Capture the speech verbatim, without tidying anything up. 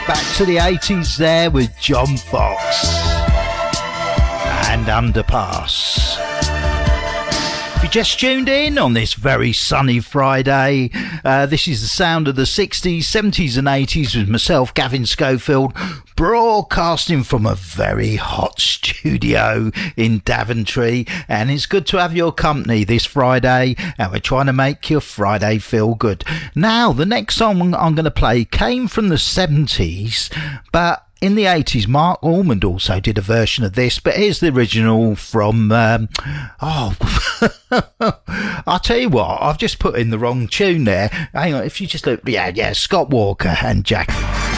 Back to the eighties there with John Fox and Underpass. If you just tuned in on this very sunny Friday, uh, this is the sound of the sixties, seventies and eighties with myself, Gavin Schofield, broadcasting from a very hot studio in Daventry, and it's good to have your company this Friday, and we're trying to make your Friday feel good. Now, the next song I'm going to play came from the seventies, but in the eighties, Mark Almond also did a version of this, but here's the original from, um, oh, I'll tell you what, I've just put in the wrong tune there. Hang on, if you just look, yeah, yeah, Scott Walker and Jack.